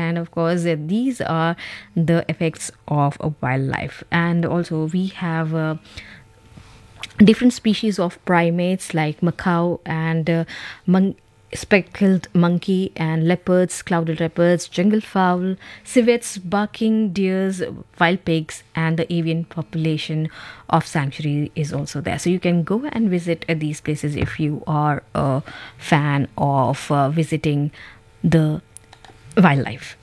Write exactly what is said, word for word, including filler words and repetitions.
and of course, uh, these are the effects of a wildlife. And also, we have uh, different species of primates like macaw and uh, mon- speckled monkey and leopards, clouded leopards, jungle fowl, civets, barking deers, wild pigs, and the avian population of sanctuary is also there. So you can go and visit uh, these places if you are a fan of uh, visiting the wildlife.